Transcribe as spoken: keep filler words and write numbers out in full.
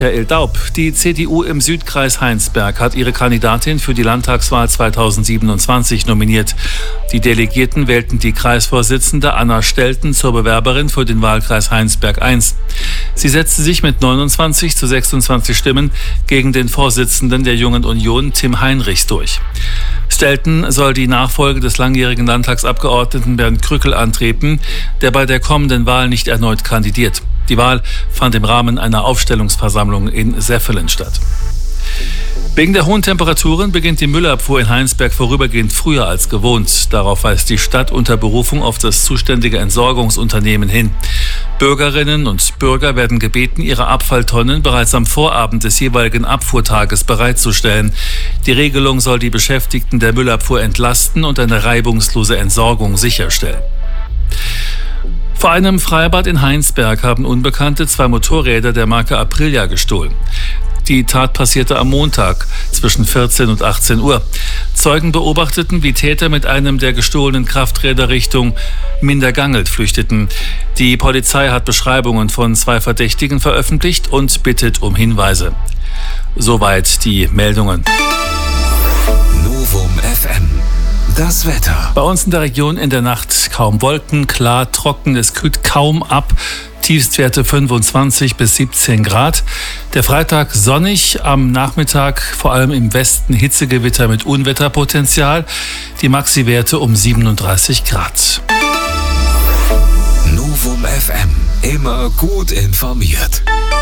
Michael Daub. Die C D U im Südkreis Heinsberg hat ihre Kandidatin für die Landtagswahl zweitausendsiebenundzwanzig nominiert. Die Delegierten wählten die Kreisvorsitzende Anna Stelten zur Bewerberin für den Wahlkreis Heinsberg eins. Sie setzte sich mit neunundzwanzig zu sechsundzwanzig Stimmen gegen den Vorsitzenden der Jungen Union, Tim Heinrichs, durch. Stelten soll die Nachfolge des langjährigen Landtagsabgeordneten Bernd Krückel antreten, der bei der kommenden Wahl nicht erneut kandidiert. Die Wahl fand im Rahmen einer Aufstellungsversammlung in Seffelen statt. Wegen der hohen Temperaturen beginnt die Müllabfuhr in Heinsberg vorübergehend früher als gewohnt. Darauf weist die Stadt unter Berufung auf das zuständige Entsorgungsunternehmen hin. Bürgerinnen und Bürger werden gebeten, ihre Abfalltonnen bereits am Vorabend des jeweiligen Abfuhrtages bereitzustellen. Die Regelung soll die Beschäftigten der Müllabfuhr entlasten und eine reibungslose Entsorgung sicherstellen. Vor einem Freibad in Heinsberg haben Unbekannte zwei Motorräder der Marke Aprilia gestohlen. Die Tat passierte am Montag zwischen vierzehn und achtzehn Uhr. Zeugen beobachteten, wie Täter mit einem der gestohlenen Krafträder Richtung Mindergangelt flüchteten. Die Polizei hat Beschreibungen von zwei Verdächtigen veröffentlicht und bittet um Hinweise. Soweit die Meldungen. Novum F M. Das Wetter. Bei uns in der Region in der Nacht kaum Wolken, klar, trocken, es kühlt kaum ab. Tiefstwerte fünfundzwanzig bis siebzehn Grad. Der Freitag sonnig, am Nachmittag vor allem im Westen Hitzegewitter mit Unwetterpotenzial. Die Maxi-Werte um siebenunddreißig Grad. Novum F M. Immer gut informiert.